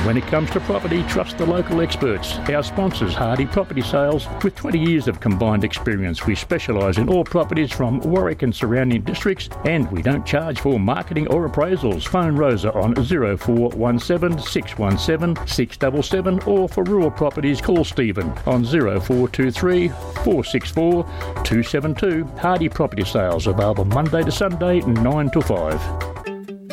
When it comes to property, trust the local experts. Our sponsors, Hardy Property Sales, with 20 years of combined experience. We specialise in all properties from Warwick and surrounding districts, and we don't charge for marketing or appraisals. Phone Rosa on 0417 617 677, or for rural properties, call Stephen on 0423 464 272. Hardy Property Sales, available Monday to Sunday 9 to 5.